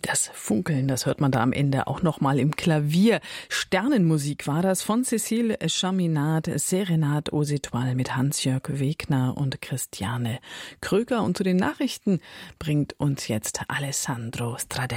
Das Funkeln, das hört man da am Ende auch nochmal im Klavier. Sternenmusik war das von Cécile Chaminade, Serenade aux Étoiles mit Hans-Jörg Wegner und Christiane Kröger. Und zu den Nachrichten bringt uns jetzt Alessandro Stradella.